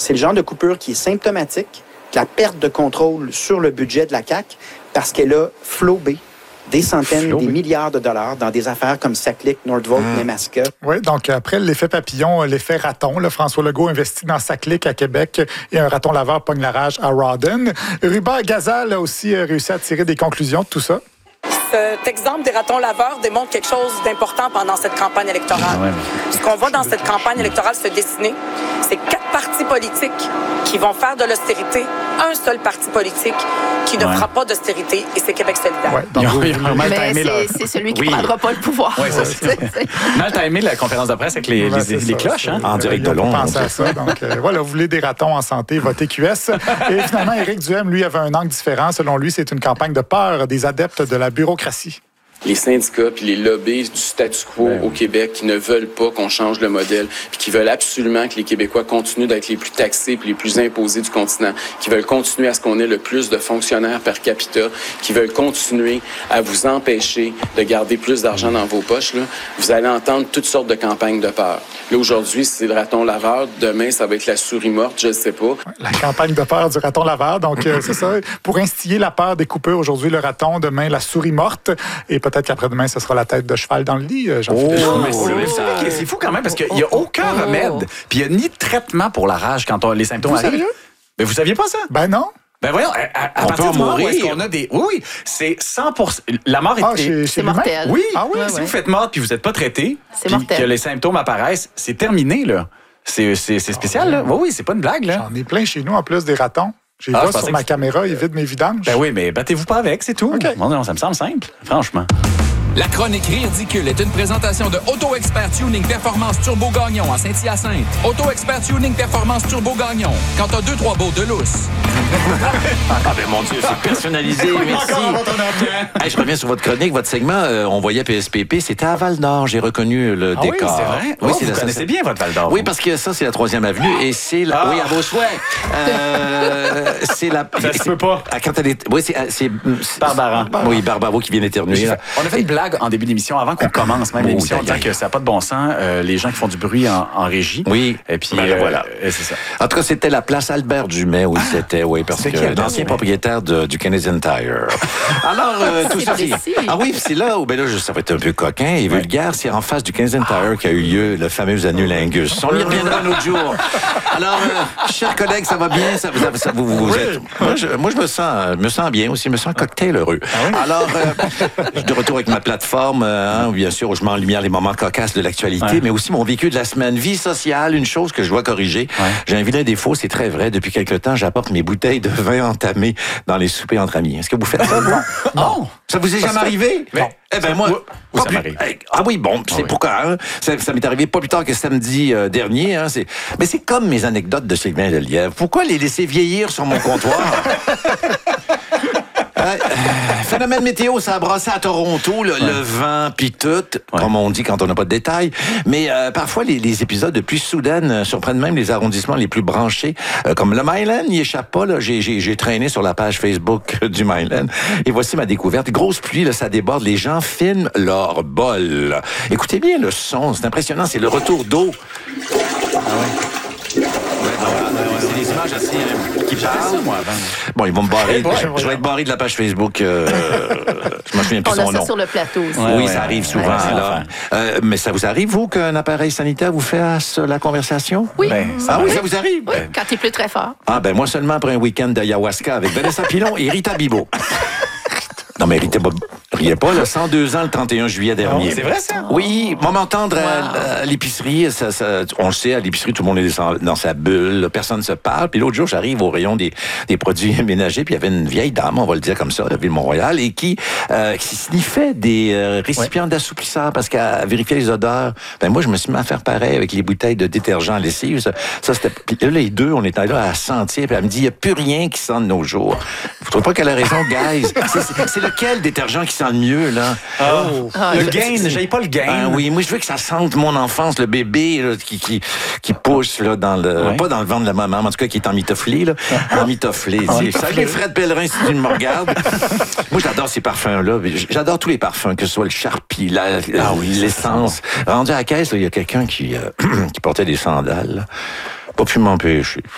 c'est le genre de coupure qui est symptomatique de la perte de contrôle sur le budget de la CAQ parce qu'elle a flobé des centaines, des milliards de dollars dans des affaires comme Saclic, Nordvolt, Nemaska. Oui, donc après l'effet papillon, l'effet raton, là, François Legault investit dans Saclic à Québec et un raton laveur pogne la rage à Rawdon. Ruba Gazal a aussi réussi à tirer des conclusions de tout ça. Cet exemple des ratons laveurs démontre quelque chose d'important pendant cette campagne électorale. Ce qu'on voit dans cette campagne électorale se dessiner, c'est 4 partis politiques qui vont faire de l'austérité, un seul parti politique qui ne fera pas d'austérité, et c'est Québec solidaire. Ouais, mais c'est celui qui ne prendra pas le pouvoir. Oui, c'est mal timé la conférence de presse avec les cloches, hein? En direct de Londres. Pensez à ça. Donc, voilà, vous voulez des ratons en santé, votez QS. Et finalement, Éric Duhem, lui, avait un angle différent. Selon lui, c'est une campagne de peur des adeptes de la bureaucratie. Les syndicats puis les lobbies du statu quo au Québec qui ne veulent pas qu'on change le modèle puis qui veulent absolument que les Québécois continuent d'être les plus taxés puis les plus imposés du continent, qui veulent continuer à ce qu'on ait le plus de fonctionnaires per capita, qui veulent continuer à vous empêcher de garder plus d'argent dans vos poches, là, vous allez entendre toutes sortes de campagnes de peur. Là, aujourd'hui, c'est le raton laveur. Demain, ça va être la souris morte, je ne sais pas. La campagne de peur du raton laveur. Donc, c'est ça. Pour instiller la peur des coupeurs, aujourd'hui, le raton, demain, la souris morte. Et peut-être qu'après-demain, ce sera la tête de cheval dans le lit, Jean-Philippe. C'est fou quand même, parce qu'il n'y a aucun remède. Puis il n'y a ni de traitement pour la rage quand les symptômes arrivent. Sérieux? Mais vous saviez pas ça? Ben non. Ben voyons, à partir du moment où est-ce qu'on a des... Oui, c'est 100%. La mort est... c'est mortel. Oui, si vous faites mort puis vous n'êtes pas traité, puis que les symptômes apparaissent, c'est terminé, là. C'est spécial, là. Oui, c'est pas une blague, là. J'en ai plein chez nous, en plus des ratons. J'ai vois sur ma caméra, ils vident mes vidanges. Ben oui, mais battez-vous pas avec, c'est tout. Okay. Non, ça me semble simple, franchement. La chronique Ridicule est une présentation de Auto Expert Tuning Performance Turbo Gagnon à Saint-Hyacinthe. Auto Expert Tuning Performance Turbo Gagnon. Quand t'as 2-3 beaux de lousse. Ah ben mon Dieu, c'est personnalisé, merci. Je reviens sur votre chronique, votre segment. On voyait PSPP, c'était à Val-d'Or. J'ai reconnu le décor. Oui, c'est vrai. Oui, vous connaissez bien votre Val-d'Or. Oui, parce que ça, c'est la 3e avenue et c'est la... Oui, à vos souhaits. C'est la... Ça se peut pas. Quand elle est... Oui, c'est... Barbara. Oui, Barbara qui vient d'éternuer. On a fait une blague en début d'émission, avant qu'on commence même l'émission, en disant que ça n'a pas de bon sens, les gens qui font du bruit en régie. Oui. Et puis, voilà. C'est ça. En tout cas, c'était la place Albert Dumais où c'était, parce que l'ancien propriétaire du Canadian Tire. Alors, tout ça, ah oui, c'est là où, ça va être un peu coquin et vulgaire, c'est en face du Canadian Tire qu'a eu lieu le fameux annulingus. On y reviendra un autre jour. Alors, chers collègues, ça va bien? Vous êtes... Moi, je me sens bien aussi, je me sens cocktail heureux. Alors, je suis de retour avec ma plateforme, bien sûr, où je mets en lumière les moments cocasses de l'actualité, mais aussi mon vécu de la semaine. Vie sociale, une chose que je dois corriger. J'ai un vilain défaut, c'est très vrai. Depuis quelque temps, j'apporte mes bouteilles de vin entamées dans les soupers entre amis. Est-ce que vous faites ça? Non. Ça vous est jamais arrivé? Non. Eh ben moi... ça m'arrive. Ah oui, bon, c'est pourquoi. Ça m'est arrivé pas plus tard que samedi dernier. Mais c'est comme mes anecdotes de Sylvain Lelièvre. Pourquoi les laisser vieillir sur mon comptoir? Phénomène météo, ça a brassé à Toronto, le vent, puis tout, comme on dit quand on n'a pas de détails. Mais parfois, les épisodes de pluie soudaine surprennent même les arrondissements les plus branchés. Comme le Myland n'y échappe pas. Là. J'ai traîné sur la page Facebook du Myland. Et voici ma découverte. Grosse pluie, là, ça déborde. Les gens filment leur bol. Écoutez bien le son, c'est impressionnant. C'est le retour d'eau. C'est des images assez... qui parlent. Bon, ils vont me barrer. Je vais être barré de la page Facebook. Je me souviens plus son nom. On a ça sur le plateau aussi. Oui, ça arrive souvent. Là. Mais ça vous arrive, vous, qu'un appareil sanitaire vous fasse la conversation? Oui. Ça vous arrive? Oui, quand il pleut très fort. Moi seulement après un week-end d'ayahuasca avec Vanessa Pilon et Rita Bibo. Non, mais Rita riez pas, là, 102 ans le 31 juillet dernier. C'est vrai, ça? Oui, m'entendre à l'épicerie, on le sait, à l'épicerie, tout le monde est dans sa bulle, personne ne se parle. Puis l'autre jour, j'arrive au rayon des produits ménagers, puis il y avait une vieille dame, on va le dire comme ça, de Ville-Mont-Royal, et qui sniffait des récipients d'assouplisseurs parce qu'elle vérifiait les odeurs. Moi, je me suis mis à faire pareil avec les bouteilles de détergent à lessive. Ça c'était... Puis là, les deux, on était là à sentir, puis elle me dit, il n'y a plus rien qui sent de nos jours. Vous trouvez pas qu'elle a raison, guys? C'est lequel détergent qui sent le mieux, là? Le Gain, j'aille pas le Gain. Oui, moi, je veux que ça sente mon enfance, le bébé là, qui pousse là, dans le... Pas dans le ventre de la maman, mais en tout cas, qui est emmitofflé, là. Emmitofflé. Salut, Fred Pellerin, si tu me regardes. Moi, j'adore ces parfums-là. J'adore tous les parfums, que ce soit le Sharpie, l'essence. Rendu à la caisse, il y a quelqu'un qui portait des sandales, là. Pas pu m'empêcher.